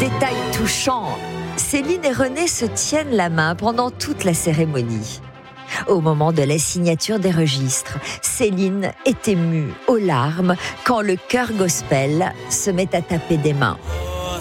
Détail touchant, Céline et René se tiennent la main pendant toute la cérémonie. Au moment de la signature des registres, Céline est émue aux larmes quand le chœur gospel se met à taper des mains.